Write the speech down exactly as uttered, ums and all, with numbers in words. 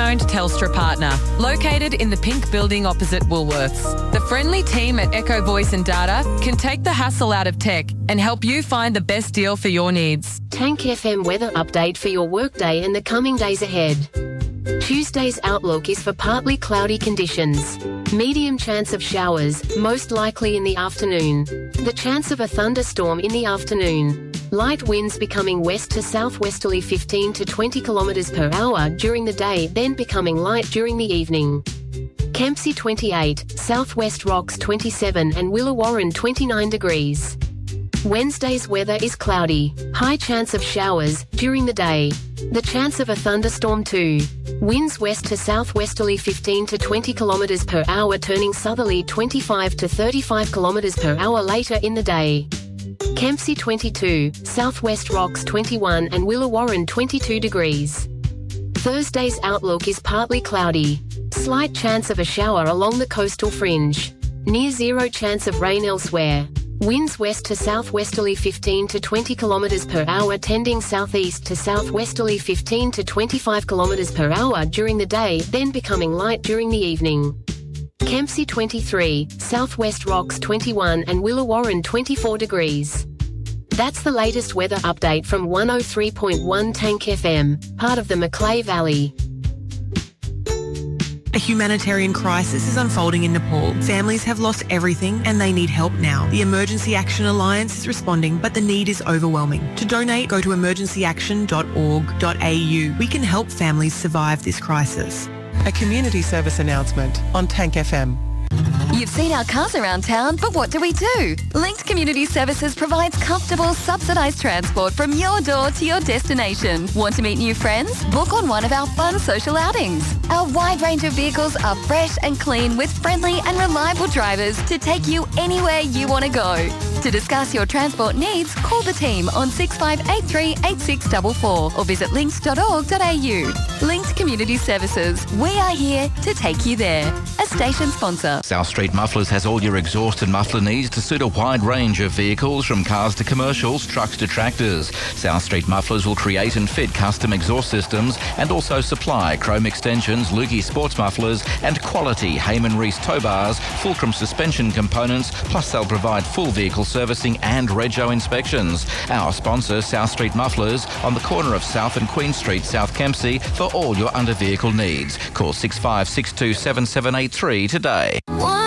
owned Telstra partner, located in the pink building opposite Woolworths. The friendly team at Echo Voice and Data can take the hassle out of tech and help you find the best deal for your needs. Tank F M weather update for your workday and the coming days ahead. Tuesday's outlook is for partly cloudy conditions. Medium chance of showers, most likely in the afternoon. The chance of a thunderstorm in the afternoon. Light winds becoming west to southwesterly fifteen to twenty kilometres per hour during the day, then becoming light during the evening. Kempsey twenty-eight, Southwest Rocks twenty-seven and Willawarren twenty-nine degrees. Wednesday's weather is cloudy. High chance of showers during the day. The chance of a thunderstorm too. Winds west to southwesterly fifteen to twenty kilometres per hour, turning southerly twenty-five to thirty-five kilometres per hour later in the day. Kempsey twenty-two, Southwest Rocks twenty-one and Willawarren twenty-two degrees. Thursday's outlook is partly cloudy. Slight chance of a shower along the coastal fringe. Near zero chance of rain elsewhere. Winds west to southwesterly fifteen to twenty kilometres per hour, tending southeast to southwesterly fifteen to twenty-five kilometres per hour during the day, then becoming light during the evening. Kempsey twenty-three, Southwest Rocks twenty-one and Willawarren twenty-four degrees. That's the latest weather update from one oh three point one Tank F M, part of the Macleay Valley. A humanitarian crisis is unfolding in Nepal. Families have lost everything and they need help now. The Emergency Action Alliance is responding, but the need is overwhelming. To donate, go to emergency action dot org dot a u. We can help families survive this crisis. A community service announcement on Tank F M. You've seen our cars around town, but what do we do? Linked Community Services provides comfortable, subsidised transport from your door to your destination. Want to meet new friends? Book on one of our fun social outings. Our wide range of vehicles are fresh and clean with friendly and reliable drivers to take you anywhere you want to go. To discuss your transport needs, call the team on six five eight three, eight six four four or visit linked dot org dot a u. Linked Community Services. We are here to take you there. A station sponsor. South Street Mufflers has all your exhaust and muffler needs to suit a wide range of vehicles, from cars to commercials, trucks to tractors. South Street Mufflers will create and fit custom exhaust systems and also supply chrome extensions, Lukey sports mufflers and quality Heyman Reese tow bars, Fulcrum suspension components, plus they'll provide full vehicle servicing and rego inspections. Our sponsor, South Street Mufflers, on the corner of South and Queen Street, South Kempsey, for all your under vehicle needs. Call six five six two seven seven eight three today. One